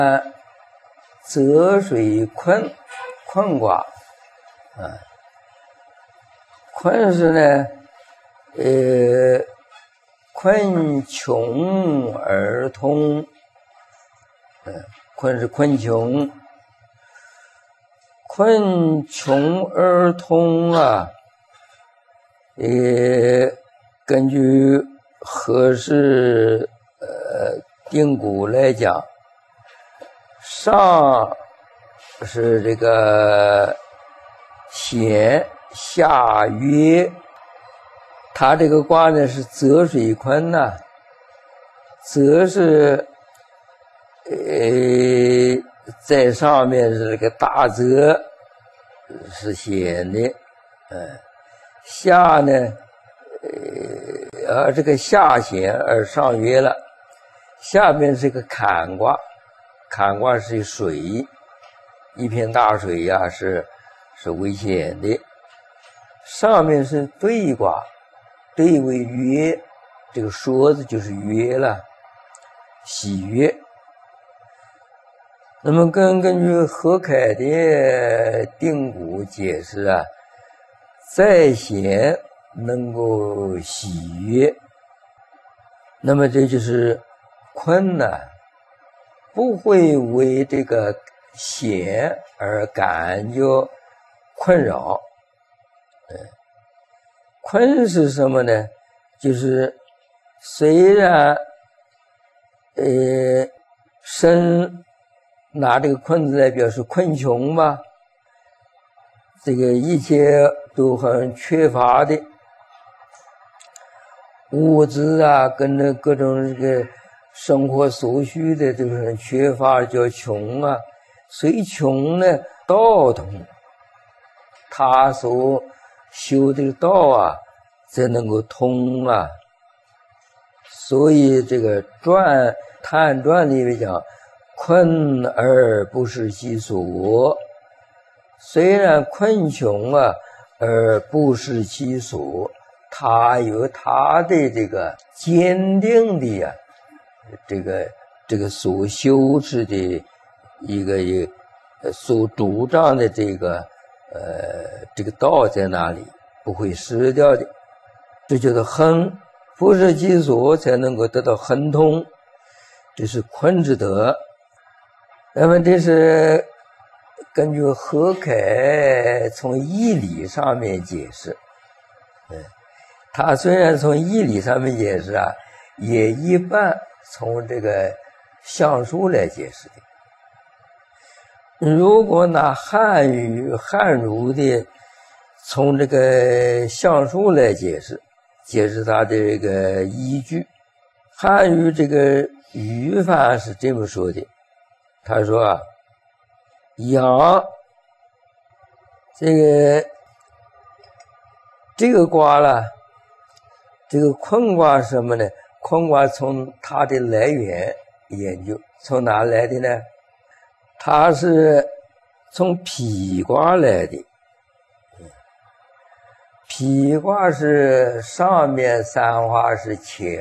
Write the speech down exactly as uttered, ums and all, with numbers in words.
泽水坤坤卦啊，坤是呢，呃，坤穷而通，嗯、呃，坤是坤穷，坤穷而通啊，呃，根据和氏呃定卦来讲，上是这个咸，下约，它这个卦呢是泽水坤呐、啊，泽是呃在上面是这个大泽，是咸的，嗯，下呢，呃，而这个下咸而上约了，下面是个坎卦，坎卦是水，一片大水呀、啊，是是危险的。上面是兑卦，兑为约，这个说字就是约了，喜悦。那么根根据何凯的定卦解释啊，在咸能够喜悦，那么这就是坤呢，不会为这个咸而感觉困扰。嗯，坤是什么呢？就是虽然呃生拿这个坤字来表示困穷吧，这个一切都很缺乏的，物质啊跟着各种这个生活所需的这个缺乏叫穷啊，虽穷呢道通，他所修这个道啊才能够通啊。所以这个传探传里面讲，困而不是其所，虽然困穷啊而不是其所，他有他的这个坚定的呀、啊，这个这个所修持的一个一个所主张的这个呃这个道在哪里，不会失掉的，这就是亨，不是其所才能够得到亨通，这是坤之德。那么这是根据何凯从义理上面解释，嗯，他虽然从义理上面解释啊，也一半从这个象数来解释的。如果拿汉语汉儒的从这个象数来解释，解释它的这个依据，汉语这个语法是这么说的，他说啊，阳这个这个卦了，这个坤卦是什么呢？坤卦从它的来源研究，从哪来的呢？它是从否卦来的。否卦是上面三画是乾。